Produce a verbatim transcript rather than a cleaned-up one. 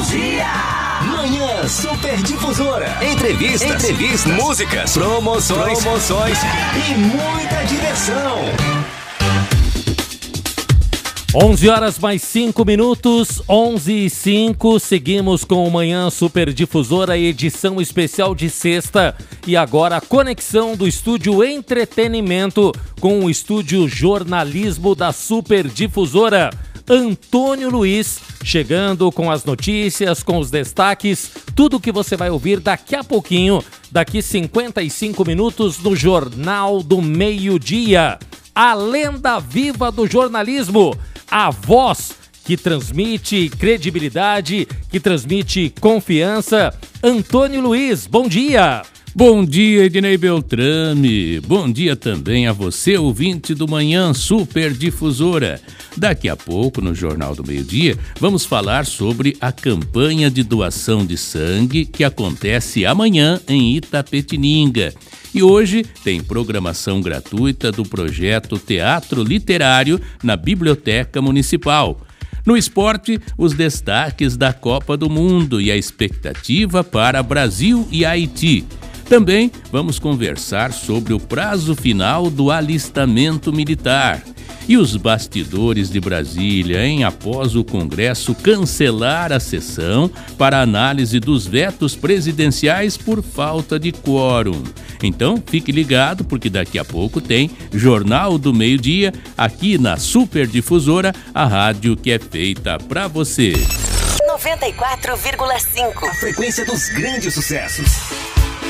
dia! Manhã Superdifusora. Entrevistas, Entrevistas, músicas, promoções, promoções e muita diversão. onze horas mais cinco minutos, onze e cinco, seguimos com o Manhã Superdifusora, edição especial de sexta. E agora a conexão do estúdio Entretenimento com o estúdio Jornalismo da Superdifusora. Antônio Luiz, chegando com as notícias, com os destaques, tudo que você vai ouvir daqui a pouquinho, daqui cinquenta e cinco minutos no Jornal do Meio-Dia. A lenda viva do jornalismo, a voz que transmite credibilidade, que transmite confiança. Antônio Luiz, bom dia! Bom dia, Ednei Beltrame. Bom dia também a você, ouvinte do Manhã Superdifusora. Daqui a pouco, no Jornal do Meio-Dia, vamos falar sobre a campanha de doação de sangue que acontece amanhã em Itapetininga. E hoje tem programação gratuita do projeto Teatro Literário na Biblioteca Municipal. No esporte, os destaques da Copa do Mundo e a expectativa para Brasil e Haiti. Também vamos conversar sobre o prazo final do alistamento militar e os bastidores de Brasília, hein, após o Congresso cancelar a sessão para análise dos vetos presidenciais por falta de quórum. Então, fique ligado, porque daqui a pouco tem Jornal do Meio-Dia aqui na Superdifusora, a rádio que é feita pra você. noventa e quatro vírgula cinco. A frequência dos grandes sucessos.